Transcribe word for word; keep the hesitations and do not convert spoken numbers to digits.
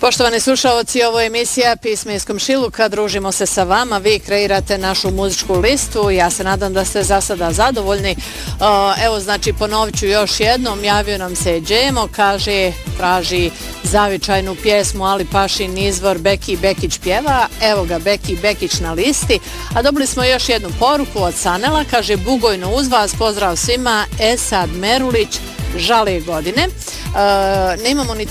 Poštovani slušalci, ovo je emisija Pisme iz komšiluka, družimo se sa vama, vi kreirate našu muzičku listu, ja se nadam da ste za sada zadovoljni. Evo, znači, ponovit ću još jednom, javio nam se Džemo, kaže, traži zavičajnu pjesmu Ali Pašin izvor Beki Bekić pjeva, evo ga Beki Bekić na listi, a dobili smo još jednu poruku od Sanela, kaže, Bugojno uz vas, pozdrav svima, Esad Merulić, žale godine. E, nemamo ni